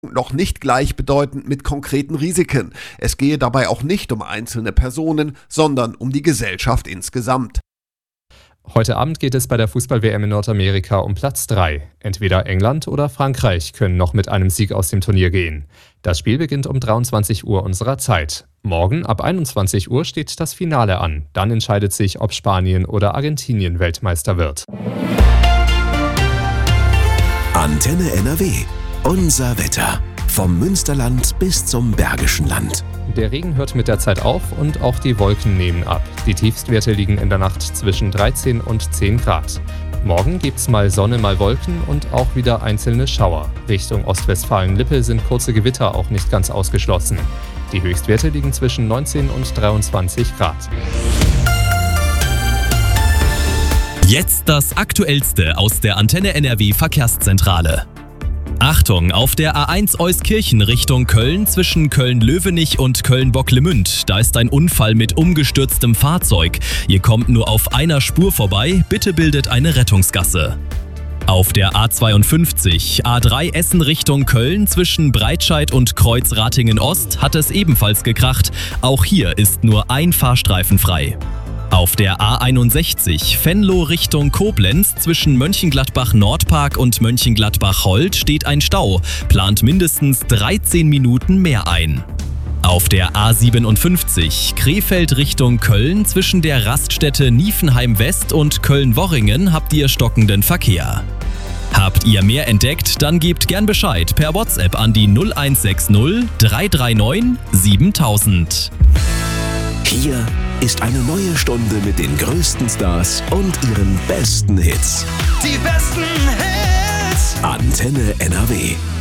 noch nicht gleichbedeutend mit konkreten Risiken. Es gehe dabei auch nicht um einzelne Personen, sondern um die Gesellschaft insgesamt. Heute Abend geht es bei der Fußball-WM in Nordamerika um Platz 3. Entweder England oder Frankreich können noch mit einem Sieg aus dem Turnier gehen. Das Spiel beginnt um 23 Uhr unserer Zeit. Morgen ab 21 Uhr steht das Finale an. Dann entscheidet sich, ob Spanien oder Argentinien Weltmeister wird. Antenne NRW. Unser Wetter. Vom Münsterland bis zum Bergischen Land. Der Regen hört mit der Zeit auf und auch die Wolken nehmen ab. Die Tiefstwerte liegen in der Nacht zwischen 13 und 10 Grad. Morgen gibt's mal Sonne, mal Wolken und auch wieder einzelne Schauer. Richtung Ostwestfalen-Lippe sind kurze Gewitter auch nicht ganz ausgeschlossen. Die Höchstwerte liegen zwischen 19 und 23 Grad. Jetzt das Aktuellste aus der Antenne NRW Verkehrszentrale. Achtung, auf der A1 Euskirchen Richtung Köln zwischen Köln-Löwenich und Köln-Bocklemünd. Da ist ein Unfall mit umgestürztem Fahrzeug. Ihr kommt nur auf einer Spur vorbei, bitte bildet eine Rettungsgasse. Auf der A52 A3 Essen Richtung Köln zwischen Breitscheid und Kreuz-Ratingen Ost hat es ebenfalls gekracht. Auch hier ist nur ein Fahrstreifen frei. Auf der A61 Venlo Richtung Koblenz zwischen Mönchengladbach-Nordpark und Mönchengladbach-Holt steht ein Stau, plant mindestens 13 Minuten mehr ein. Auf der A57 Krefeld Richtung Köln zwischen der Raststätte Niefenheim West und Köln-Worringen habt ihr stockenden Verkehr. Habt ihr mehr entdeckt, dann gebt gern Bescheid per WhatsApp an die 0160 339 7000. Hier ist eine neue Stunde mit den größten Stars und ihren besten Hits. Die besten Hits. Antenne NRW.